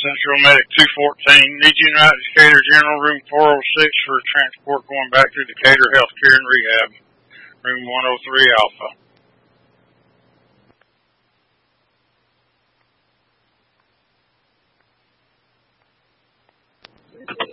Central Medic 214. Need you tonight, Decatur General, room 406 for transport going back to Decatur Healthcare and Rehab. Room 103 Alpha.